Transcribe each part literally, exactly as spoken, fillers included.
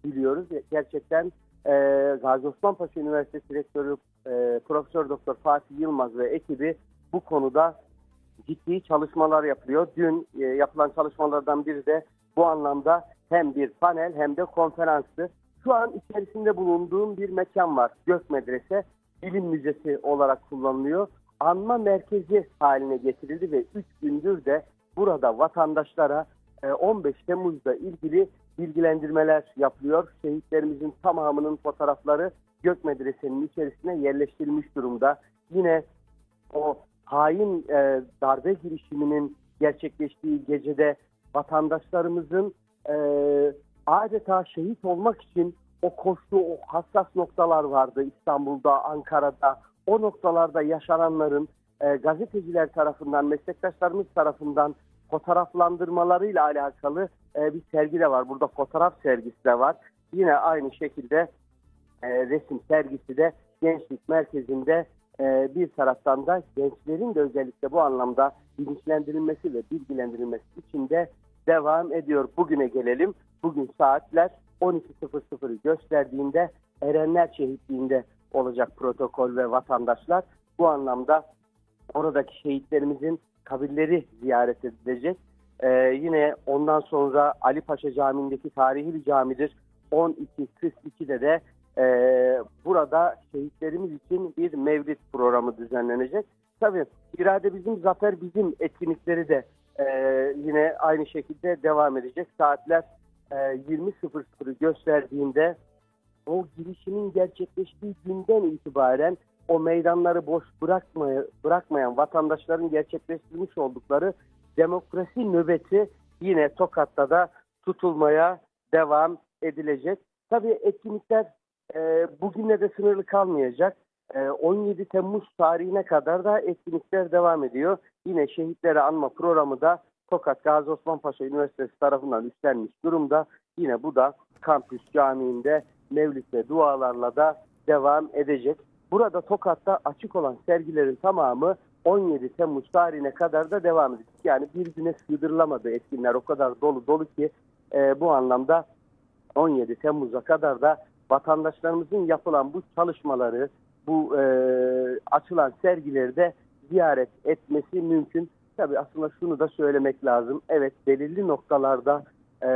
biliyoruz. Gerçekten e, Gazi Osman Paşa Üniversitesi Rektörü e, Profesör Doktor Fatih Yılmaz ve ekibi bu konuda ciddi çalışmalar yapıyor. Dün e, yapılan çalışmalardan biri de bu anlamda hem bir panel hem de konferanstı. Şu an içerisinde bulunduğum bir mekan var. Gök Medrese Bilim Müzesi olarak kullanılıyor. Anma merkezi haline getirildi ve üç gündür de burada vatandaşlara on beş Temmuz'da ilgili bilgilendirmeler yapılıyor. Şehitlerimizin tamamının fotoğrafları Gök Medrese'nin içerisine yerleştirilmiş durumda. Yine o hain e, darbe girişiminin gerçekleştiği gecede vatandaşlarımızın e, adeta şehit olmak için o koştuğu o hassas noktalar vardı İstanbul'da, Ankara'da. O noktalarda yaşananların e, gazeteciler tarafından, meslektaşlarımız tarafından fotoğraflandırmalarıyla alakalı e, bir sergi de var. Burada fotoğraf sergisi de var. Yine aynı şekilde e, resim sergisi de Gençlik Merkezi'nde e, bir taraftan da gençlerin de özellikle bu anlamda bilinçlendirilmesi ve bilgilendirilmesi için de devam ediyor. Bugüne gelelim. Bugün saatler on iki sıfır sıfırı gösterdiğinde Erenler Şehitliği'nde olacak protokol ve vatandaşlar. Bu anlamda oradaki şehitlerimizin kabirleri ziyaret edilecek. Ee, yine ondan sonra Ali Paşa Camii'ndeki tarihi bir camidir. on iki kırk ikide de e, burada şehitlerimiz için bir mevlid programı düzenlenecek. Tabii irade bizim, zafer bizim etkinlikleri de e, yine aynı şekilde devam edecek. Saatler e, yirmi sıfır sıfırı gösterdiğinde o girişimin gerçekleştiği günden itibaren o meydanları boş bırakmaya, bırakmayan vatandaşların gerçekleştirmiş oldukları demokrasi nöbeti yine Tokat'ta da tutulmaya devam edilecek. Tabii etkinlikler e, bugünle de sınırlı kalmayacak. E, on yedi Temmuz tarihine kadar da etkinlikler devam ediyor. Yine şehitleri anma programı da Tokat Gazi Osman Paşa Üniversitesi tarafından üstlenmiş durumda. Yine bu da kampüs camiinde mevlid ve dualarla da devam edecek. Burada Tokat'ta açık olan sergilerin tamamı on yedi Temmuz tarihine kadar da devam edecek. Yani bir güne sığdırılamadı etkinler, o kadar dolu dolu ki e, bu anlamda on yedi Temmuz'a kadar da vatandaşlarımızın yapılan bu çalışmaları, bu e, açılan sergileri de ziyaret etmesi mümkün. Tabii aslında şunu da söylemek lazım. Evet, belirli noktalarda e,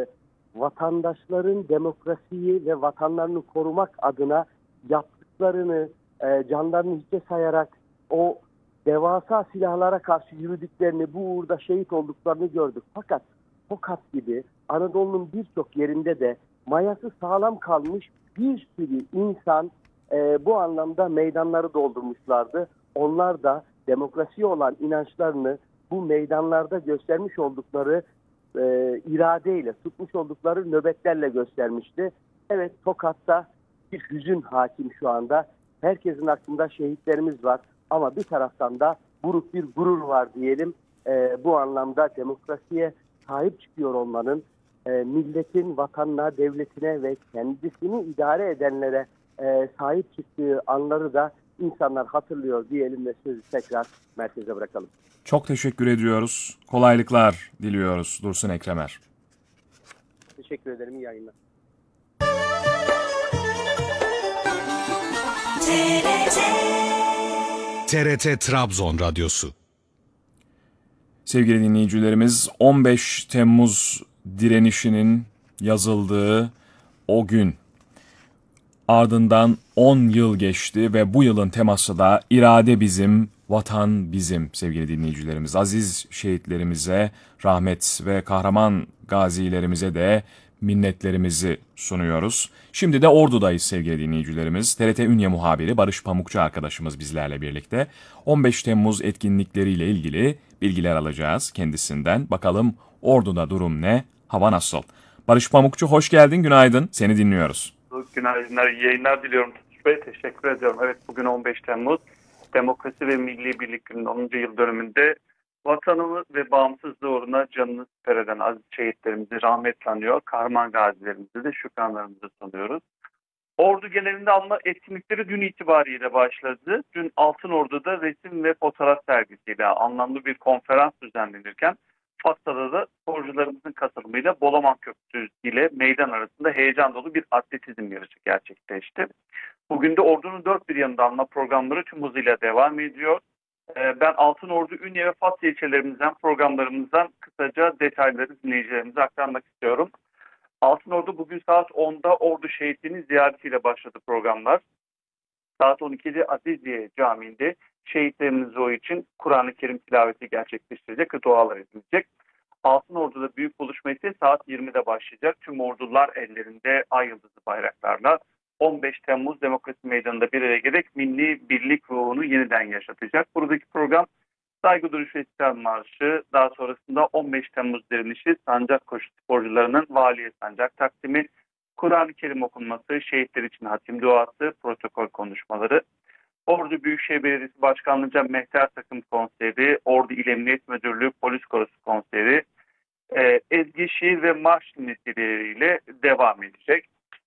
vatandaşların demokrasiyi ve vatanlarını korumak adına yaptıklarını, e, canlarını hiçe sayarak o devasa silahlara karşı yürüdüklerini, bu uğurda şehit olduklarını gördük. Fakat Tokat gibi Anadolu'nun birçok yerinde de mayası sağlam kalmış bir sürü insan e, bu anlamda meydanları doldurmuşlardı. Onlar da demokrasiye olan inançlarını bu meydanlarda göstermiş oldukları e, iradeyle, tutmuş oldukları nöbetlerle göstermişti. Evet, Tokat'ta bir hüzün hakim şu anda. Herkesin aklında şehitlerimiz var ama bir taraftan da buruk bir gurur var diyelim. E, bu anlamda demokrasiye sahip çıkıyor olmanın, e, milletin vatanına, devletine ve kendisini idare edenlere e, sahip çıktığı anları da insanlar hatırlıyor diyelim ve sözü tekrar merkeze bırakalım. Çok teşekkür ediyoruz. Kolaylıklar diliyoruz Dursun Ekremer. Teşekkür ederim. İyi yayınlar. T R T Trabzon Radyosu. Sevgili dinleyicilerimiz, on beş Temmuz direnişinin yazıldığı o gün. Ardından on yıl geçti ve bu yılın teması da irade bizim, vatan bizim sevgili dinleyicilerimiz. Aziz şehitlerimize rahmet ve kahraman gazilerimize de minnetlerimizi sunuyoruz. Şimdi de Ordu'dayız sevgili dinleyicilerimiz. T R T Ünye muhabiri Barış Pamukçu arkadaşımız bizlerle birlikte. on beş Temmuz etkinlikleriyle ilgili bilgiler alacağız kendisinden. Bakalım Ordu'da durum ne, hava nasıl? Barış Pamukçu hoş geldin, günaydın. Seni dinliyoruz. Günaydınlar, iyi yayınlar diliyorum Tutuş Bey. Teşekkür ediyorum. Evet, bugün on beş Temmuz. Demokrasi ve Milli Birlik Günü'nün onuncu yıl dönümünde vatanımız ve bağımsızlığı uğruna canını siper eden aziz şehitlerimizi rahmetle anıyor. Kahraman gazilerimize de şükranlarımızı sunuyoruz. Ordu genelinde anma etkinlikleri dün itibariyle başladı. Dün Altınordu'da resim ve fotoğraf sergisiyle anlamlı bir konferans düzenlenirken Fas'ta da sporcularımızın katılımıyla Bolaman Köprüsü ile meydan arasında heyecan dolu bir atletizm yarışı gerçekleşti. Bugün de Ordu'nun dört bir yanında anma programları tüm hızıyla devam ediyor. Ee, Ben Altınordu, Ünye ve Fatsa ilçelerimizden, programlarımızdan kısaca detayları dinleyicilerimize aktarmak istiyorum. Altınordu bugün saat onda Ordu şehitliğinin ziyaretiyle başladı programlar. Saat on ikide Aziziye Camii'nde şehitlerimiz o için Kur'an-ı Kerim tilaveti gerçekleştirecek ve dualar edilecek. Altınordu'da büyük buluşma ise saat yirmide başlayacak. Tüm ordular ellerinde ay yıldızı bayraklarla on beş Temmuz Demokrasi Meydanı'nda bir araya gelerek milli birlik ruhunu yeniden yaşatacak. Buradaki program saygı duruşu ve İstiklal Marşı, daha sonrasında on beş Temmuz direnişi, sancak koşu sporcularının valiye sancak taksimi, Kur'an-ı Kerim okunması, şehitler için hatim duası, protokol konuşmaları, Ordu Büyükşehir Belediyesi Başkanlığı'nca Mehter Takım Konseri, Ordu İl Emniyet Müdürlüğü Polis Korosu Konseri, e, ezgi, şiir ve marş dinletileriyle devam edecek.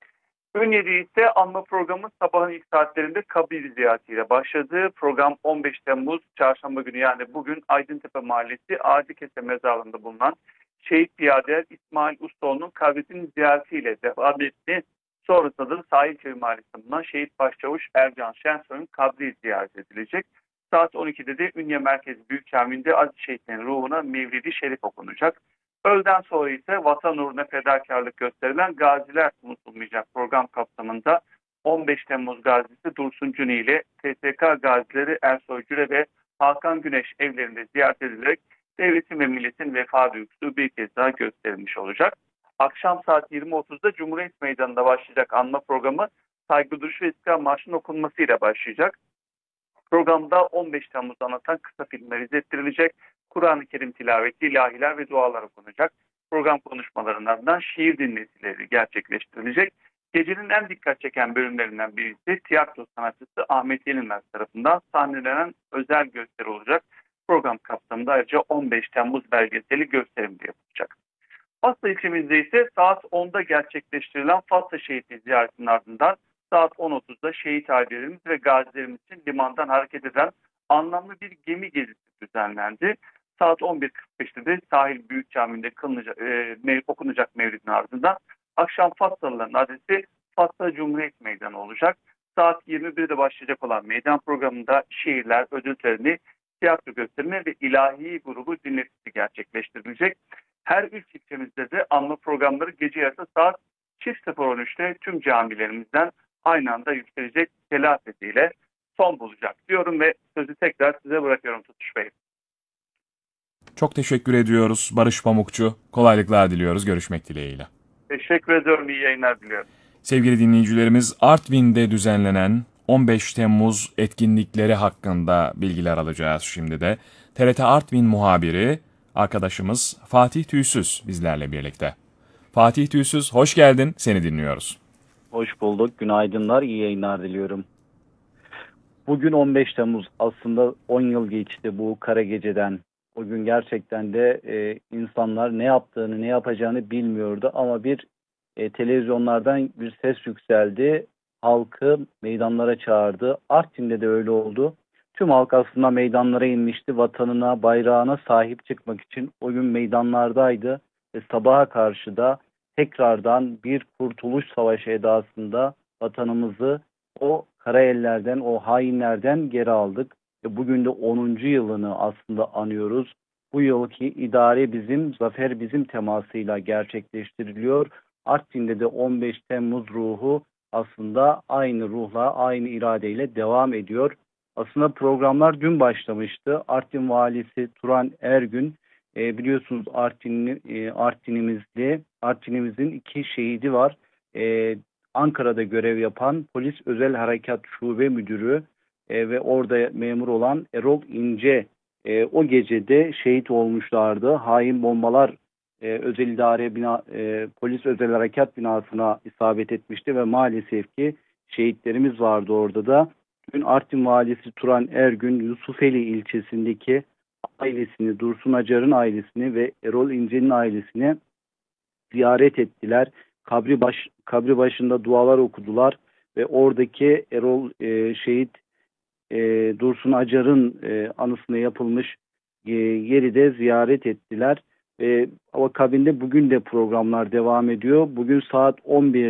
Ünye'de ise anma programı sabahın ilk saatlerinde kabir ziyaretiyle başladı. Program on beş Temmuz Çarşamba günü, yani bugün Aydıntepe Mahallesi Adikese Mezarlığı'nda bulunan Şehit Piyader İsmail Ustaoğlu'nun kabrisinin ziyaretiyle devam etti. Sonrasında da Sahilköy Mahallesi'nde bulunan Şehit Başçavuş Ercan Şensoy'un kabri ziyaret edilecek. Saat on ikide de Ünye Merkezi Büyük Camii'nde aziz şehitlerin ruhuna Mevlid-i Şerif okunacak. Öğleden sonra ise vatan uğruna fedakarlık gösterilen gaziler unutulmayacak program kapsamında on beş Temmuz gazisi Dursun Cuni ile T S K gazileri Ersoy Cüre ve Hakan Güneş evlerinde ziyaret edilerek devletin ve milletin vefa duygusu bir kez daha gösterilmiş olacak. Akşam saat yirmi otuzda Cumhuriyet Meydanı'nda başlayacak anma programı saygı duruşu ve İstiklal Marşı'nın okunmasıyla başlayacak. Programda on beş Temmuz'u anlatan kısa filmler izlettirilecek. Kur'an-ı Kerim tilaveti, ilahiler ve dualar okunacak. Program konuşmalarından şiir dinletileri gerçekleştirilecek. Gecenin en dikkat çeken bölümlerinden birisi tiyatro sanatçısı Ahmet Yenilmez tarafından sahnelenen özel gösteri olacak. Program kapsamında ayrıca on beş Temmuz belgeseli gösterim de yapılacak. Fatsa ilçemizde ise saat onda gerçekleştirilen Fatsa şehitliği ziyaretinin ardından saat on otuzda şehit ailelerimiz ve gazilerimiz için limandan hareket eden anlamlı bir gemi gezisi düzenlendi. Saat on bir kırk beşte de Sahil Büyük Camii'nde kılınacak, e, mev, okunacak mevlidin ardından akşam Fatsalıların adresi Fatsa Cumhuriyet Meydanı olacak. Saat yirmi birde başlayacak olan meydan programında şiirler, ödül töreni, tiyatro gösterimi ve ilahi grubu dinletisi gerçekleştirilecek. Her üç ilçemizde de anma programları gece yarısı saat çift sıfır on üçte tüm camilerimizden aynı anda yükselecek telafetiyle son bulacak diyorum ve sözü tekrar size bırakıyorum Tutuş Bey. Çok teşekkür ediyoruz Barış Pamukçu. Kolaylıklar diliyoruz. Görüşmek dileğiyle. Teşekkür ediyorum. İyi yayınlar diliyorum. Sevgili dinleyicilerimiz, Artvin'de düzenlenen on beş Temmuz etkinlikleri hakkında bilgiler alacağız şimdi de. T R T Artvin muhabiri arkadaşımız Fatih Tüysüz bizlerle birlikte. Fatih Tüysüz, hoş geldin. Seni dinliyoruz. Hoş bulduk. Günaydınlar. İyi yayınlar diliyorum. Bugün on beş Temmuz, aslında on yıl geçti bu kara geceden. O gün gerçekten de e, insanlar ne yaptığını, ne yapacağını bilmiyordu. Ama bir e, televizyonlardan bir ses yükseldi. Halkı meydanlara çağırdı. Artvin'de de öyle oldu. Tüm halk aslında meydanlara inmişti. Vatanına, bayrağına sahip çıkmak için o gün meydanlardaydı. Ve sabaha karşı da tekrardan bir kurtuluş savaşı edasında vatanımızı o kara ellerden, o hainlerden geri aldık. Ve bugün de onuncu yılını aslında anıyoruz. Bu yılki idare bizim, zafer bizim temasıyla gerçekleştiriliyor. Artvin'de de on beş Temmuz ruhu aslında aynı ruhla, aynı iradeyle devam ediyor. Aslında programlar dün başlamıştı. Artvin Valisi Turan Ergün, e, biliyorsunuz Artvin, e, Artvin'imizde, Artvin'imizin iki şehidi var. E, Ankara'da görev yapan Polis Özel Harekat Şube Müdürü e, ve orada memur olan Erol İnce e, o gecede şehit olmuşlardı. Hain bombalar e, özel idare bina, e, Polis Özel Harekat binasına isabet etmişti ve maalesef ki şehitlerimiz vardı orada da. Dün Artvin Valisi Turan Ergün, Yusufeli ilçesindeki ailesini, Dursun Acar'ın ailesini ve Erol İnce'nin ailesini ziyaret ettiler. Kabri, baş, kabri başında dualar okudular ve oradaki Erol e, şehit e, Dursun Acar'ın e, anısına yapılmış e, yeri de ziyaret ettiler. E, akabinde bugün de programlar devam ediyor. Bugün saat on bir